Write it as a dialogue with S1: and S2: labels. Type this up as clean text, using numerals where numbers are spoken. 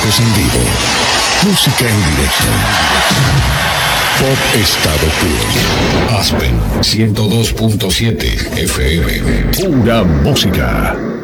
S1: conciertos en vivo, música en directo. Pop Estado Puro. Aspen 102.7 FM. Pura música.